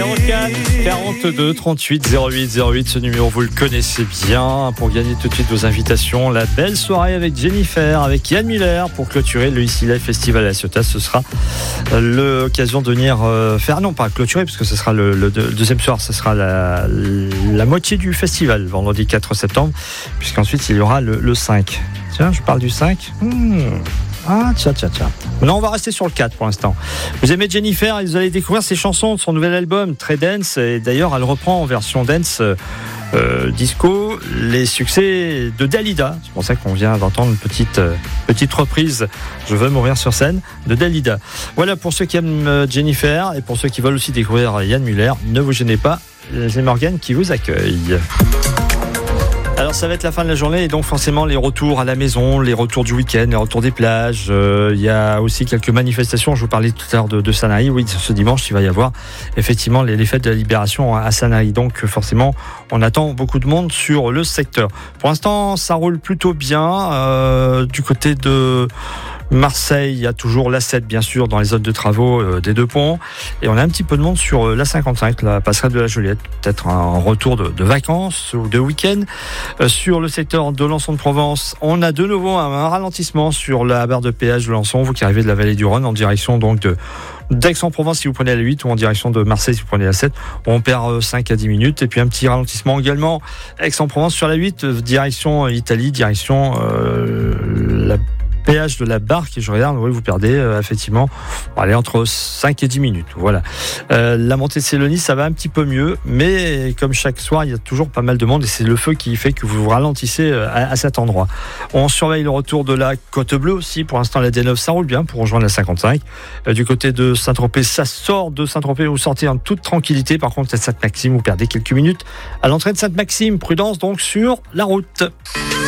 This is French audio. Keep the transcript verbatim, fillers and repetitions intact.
zéro quatre quarante-deux trente-huit zéro huit zéro huit, ce numéro vous le connaissez bien. Pour gagner tout de suite vos invitations, la belle soirée avec Jennifer, avec Yann Muller pour clôturer le Easy Life Festival à La Ciotat. Ce sera l'occasion de venir euh, faire, non pas clôturer, parce que ce sera le, le, le deuxième soir, ce sera la, la moitié du festival, vendredi quatre septembre, puisqu'ensuite il y aura le, le cinq. Tiens, je parle du cinq. Hmm. Ah, tcha, tcha, tcha. Non, on va rester sur le quatre pour l'instant. Vous aimez Jennifer, vous allez découvrir ses chansons de son nouvel album, très dance. Et d'ailleurs, elle reprend en version dance euh, disco les succès de Dalida. C'est pour ça qu'on vient d'entendre une petite, euh, petite reprise, Je veux mourir sur scène, de Dalida. Voilà pour ceux qui aiment Jennifer et pour ceux qui veulent aussi découvrir Yann Muller. Ne vous gênez pas, c'est Morgane qui vous accueille. Alors ça va être la fin de la journée et donc forcément les retours à la maison, les retours du week-end, les retours des plages. Euh, il y a aussi quelques manifestations. Je vous parlais tout à l'heure de, de Sanary. Oui, ce dimanche il va y avoir effectivement les, les fêtes de la libération à Sanary. Donc forcément on attend beaucoup de monde sur le secteur. Pour l'instant ça roule plutôt bien. Euh, du côté de Marseille, il y a toujours l'A sept bien sûr dans les zones de travaux euh, des deux ponts et on a un petit peu de monde sur euh, l'A cinquante-cinq, la passerelle de la Joliette, peut-être un retour de, de vacances ou de week-end. Euh, sur le secteur de Lançon-de-Provence, on a de nouveau un, un ralentissement sur la barre de péage de Lançon, vous qui arrivez de la vallée du Rhône en direction donc de d'Aix-en-Provence si vous prenez la huit ou en direction de Marseille si vous prenez la sept, on perd cinq à dix minutes et puis un petit ralentissement également Aix-en-Provence sur la huit, direction Italie, direction euh, la péage de la Barque, et je regarde, oui, vous perdez euh, effectivement, allez, entre cinq et dix minutes. Voilà. Euh, la montée de Célonie, ça va un petit peu mieux, mais comme chaque soir, il y a toujours pas mal de monde et c'est le feu qui fait que vous vous ralentissez euh, à, à cet endroit. On surveille le retour de la Côte Bleue aussi. Pour l'instant, la D neuf, ça roule bien pour rejoindre la cinquante-cinq. Euh, du côté de Saint-Tropez, ça sort de Saint-Tropez, vous sortez en toute tranquillité. Par contre, à Sainte-Maxime, vous perdez quelques minutes. À l'entrée de Sainte-Maxime, prudence donc sur la route.